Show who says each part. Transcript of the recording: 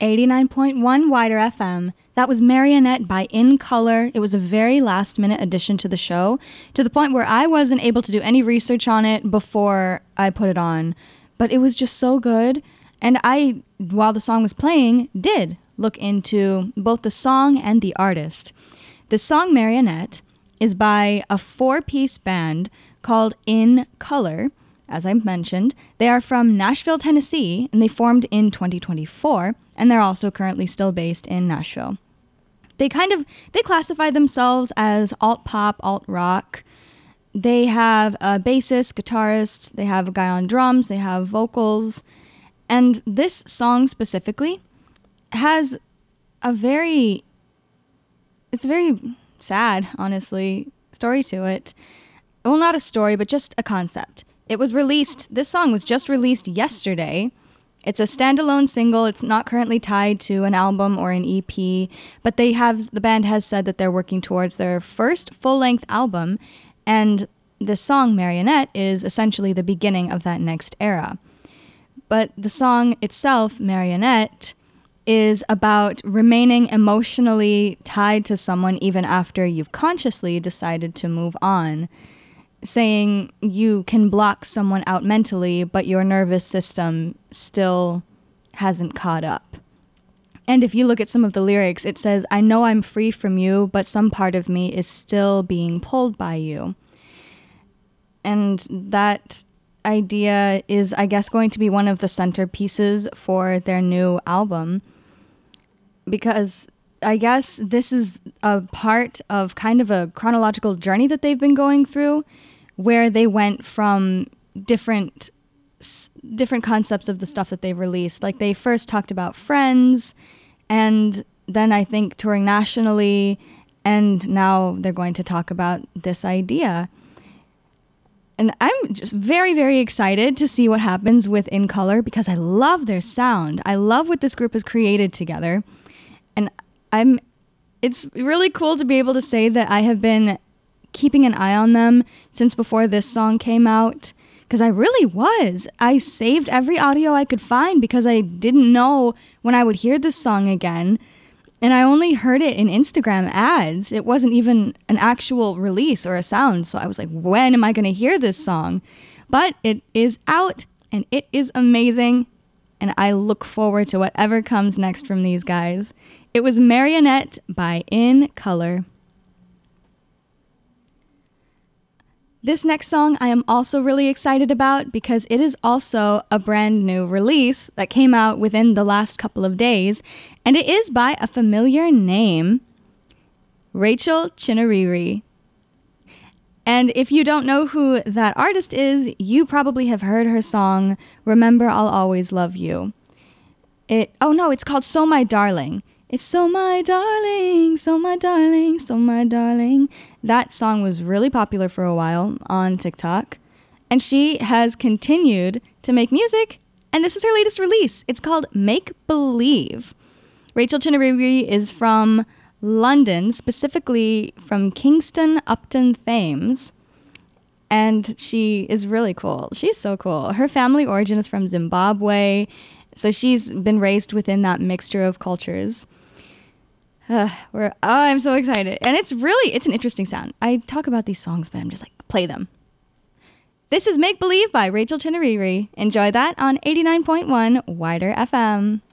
Speaker 1: 89.1 Wider FM. That was Marionette by In Color. It was a very last-minute addition to the show, to the point where I wasn't able to do any research on it before I put it on. But it was just so good, and I, while the song was playing, did look into both the song and the artist. The song Marionette is by a 4-piece band called In Color. As I mentioned, they are from Nashville, Tennessee, and they formed in 2024, and they're also currently still based in Nashville. They classify themselves as alt-pop, alt-rock. They have a bassist, guitarist, they have a guy on drums, they have vocals, and this song specifically has it's a very sad, honestly, story to it. Well, not a story, but just a concept. This song was just released yesterday. It's a standalone single. It's not currently tied to an album or an EP, but the band has said that they're working towards their first full-length album, and the song Marionette is essentially the beginning of that next era. But the song itself, Marionette, is about remaining emotionally tied to someone even after you've consciously decided to move on. Saying you can block someone out mentally, but your nervous system still hasn't caught up. And if you look at some of the lyrics, it says, "I know I'm free from you, but some part of me is still being pulled by you." And that idea is, I guess, going to be one of the centerpieces for their new album. Because I guess this is a part of kind of a chronological journey that they've been going through, where they went from different concepts of the stuff that they've released. Like, they first talked about friends, and then I think touring nationally, and now they're going to talk about this idea. And I'm just very, very excited to see what happens with In Color, because I love their sound. I love what this group has created together. And it's really cool to be able to say that I have been keeping an eye on them since before this song came out, because I really was. I saved every audio I could find because I didn't know when I would hear this song again, and I only heard it in Instagram ads. It wasn't even an actual release or a sound, so I was like, when am I going to hear this song? But it is out, and it is amazing, and I look forward to whatever comes next from these guys. It was Marionette by In Color. This next song I am also really excited about because it is also a brand new release that came out within the last couple of days, and it is by a familiar name, Rachel Chinouriri. And if you don't know who that artist is, you probably have heard her song, Remember I'll Always Love You. It's called So My Darling. It's so my darling, so my darling, so my darling. That song was really popular for a while on TikTok. And she has continued to make music, and this is her latest release. It's called Make Believe. Rachel Chinouriri is from London, specifically from Kingston upon Thames. And she is really cool. She's so cool. Her family origin is from Zimbabwe, so she's been raised within that mixture of cultures. I'm so excited. And it's an interesting sound. I talk about these songs, but I'm just like, play them. This is Make Believe by Rachel Chinouriri. Enjoy that on 89.1 Wider FM.